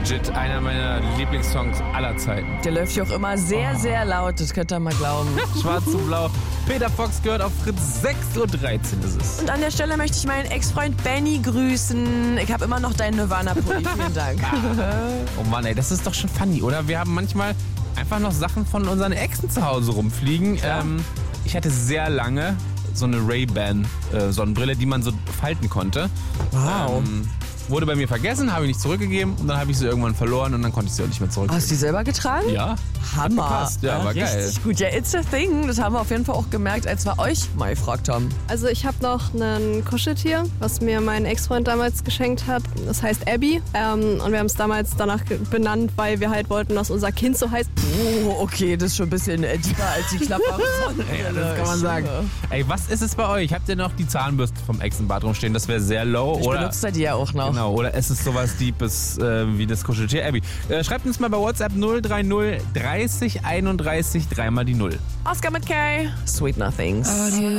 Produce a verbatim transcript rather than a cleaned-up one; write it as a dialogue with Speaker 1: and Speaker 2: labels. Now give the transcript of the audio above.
Speaker 1: legit einer meiner Lieblingssongs aller Zeiten.
Speaker 2: Der läuft hier auch immer sehr, oh. sehr laut, das könnt ihr mal glauben.
Speaker 1: Schwarz und Blau. Peter Fox gehört auf Fritz, sechs Uhr dreizehn ist es.
Speaker 2: Und an der Stelle möchte ich meinen Ex-Freund Benny grüßen. Ich habe immer noch deinen Nirvana-Pulli, vielen Dank.
Speaker 1: Oh Mann, ey, das ist doch schon funny, oder? Wir haben manchmal einfach noch Sachen von unseren Exen zu Hause rumfliegen. Ja. Ähm, ich hatte sehr lange so eine Ray-Ban äh, Sonnenbrille, die man so falten konnte.
Speaker 2: Wow.
Speaker 1: Ähm, wurde bei mir vergessen, habe ich nicht zurückgegeben und dann habe ich sie irgendwann verloren und dann konnte ich sie auch nicht mehr zurückgeben.
Speaker 2: Hast du die selber getragen?
Speaker 1: Ja.
Speaker 2: Hammer.
Speaker 1: Passt. Ja, war
Speaker 2: Richtig
Speaker 1: geil.
Speaker 2: gut. Ja, it's a thing. Das haben wir auf jeden Fall auch gemerkt, als wir euch mal gefragt haben.
Speaker 3: Also ich habe noch ein Kuscheltier, was mir mein Ex-Freund damals geschenkt hat. Das heißt Abby. Ähm, und wir haben es damals danach benannt, weil wir halt wollten, dass unser Kind so heißt.
Speaker 2: Oh, okay, das ist schon ein bisschen edgiger als die klappbare Sonnenbrille.
Speaker 1: Ja, das kann man sagen. Ey, was ist es bei euch? Habt ihr noch die Zahnbürste vom Ex im Bad rumstehen? Das wäre sehr low.
Speaker 2: Ich
Speaker 1: oder
Speaker 2: benutze die ja auch noch.
Speaker 1: Genau, oder ist es sowas Deepes äh, wie das Kuscheltier Abby? Äh, schreibt uns mal bei WhatsApp null drei null dreißig einunddreißig dreimal die Null.
Speaker 2: Oscar mit K. Sweet Nothings.